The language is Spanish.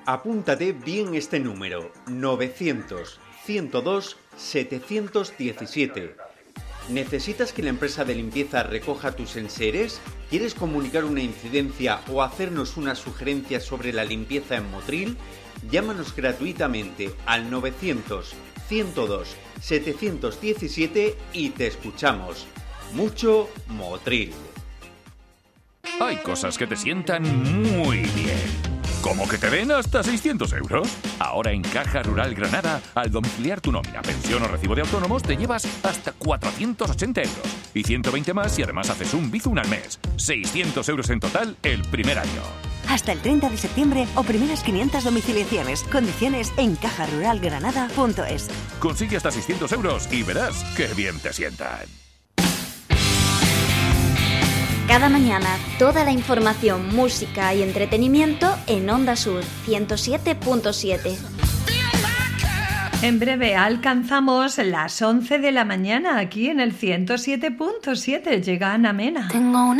Apúntate bien este número: 900-102-717. ¿Necesitas que la empresa de limpieza recoja tus enseres? ¿Quieres comunicar una incidencia o hacernos una sugerencia sobre la limpieza en Motril? Llámanos gratuitamente al 900-102-717 y te escuchamos. Mucho Motril. Hay cosas que te sientan muy bien. ¿Cómo que te den hasta 600 euros? Ahora en Caja Rural Granada, al domiciliar tu nómina, pensión o recibo de autónomos, te llevas hasta 480 euros. Y 120 más si además haces un Bizum al mes. 600 euros en total el primer año. Hasta el 30 de septiembre o primeras 500 domiciliaciones. Condiciones en cajaruralgranada.es. Consigue hasta 600 euros y verás qué bien te sientan. Cada mañana, toda la información, música y entretenimiento en Onda Sur 107.7. En breve alcanzamos las 11 de la mañana aquí en el 107.7. Llega Ana Mena.